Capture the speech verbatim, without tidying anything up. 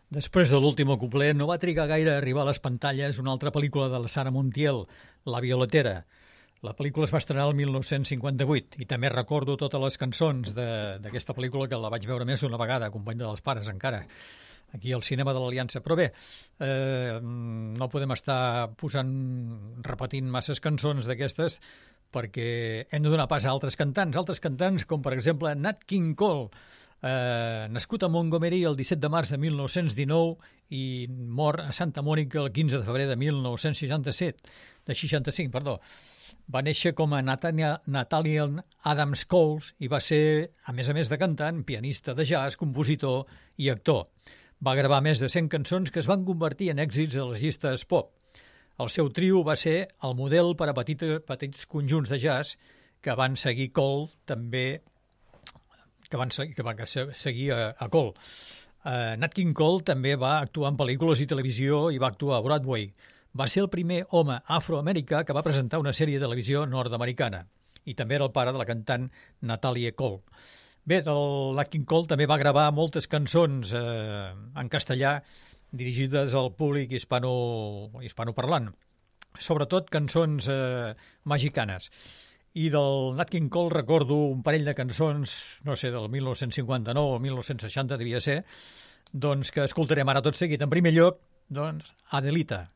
Després de l'últim couplet, no va trigar gaire a arribar a les pantalles una altra pel·lícula de la Sara Montiel, La Violetera. La pel·lícula es va estrenar el mil nou-cents cinquanta-vuit i també recordo totes les cançons d'aquesta pel·lícula, que la vaig veure més d'una vegada, company dels pares encara, aquí al cinema de l'Aliança. Però bé, eh, no podem estar posant, repetint masses cançons d'aquestes, perquè hem de donar pas a altres cantants, altres cantants com per exemple Nat King Cole, eh, nascut a Montgomery el disset de març de mil nou-cents dinou i mor a Santa Mònica el quinze de febrer de mil nou-cents seixanta-set, de seixanta-cinc, perdó. Va néixer com a Nathaniel, Nathaniel Adams Coles i va ser, a més a més de cantant, pianista de jazz, compositor i actor. Va gravar més de cent cançons que es van convertir en èxits a les llistes pop. El seu trio va ser el model per a petita, petits conjunts de jazz que van seguir Cole, també que van, que van seguir a, a Cole. Uh, Nat King Cole també va actuar en pel·lícules i televisió i va actuar a Broadway. Va ser el primer home afroamericà que va presentar una sèrie de televisió nord-americana i també era el pare de la cantant Natalie Cole. Bé, el Nat King Cole també va gravar moltes cançons eh, en castellà dirigides al públic hispano, hispanoparlant, sobretot cançons eh, mexicanes. I del Nat King Cole recordo un parell de cançons, no sé, del mil nou-cents cinquanta-nou o mil nou-cents seixanta devia ser, doncs que escoltarem ara tot seguit. En primer lloc, doncs, Adelita.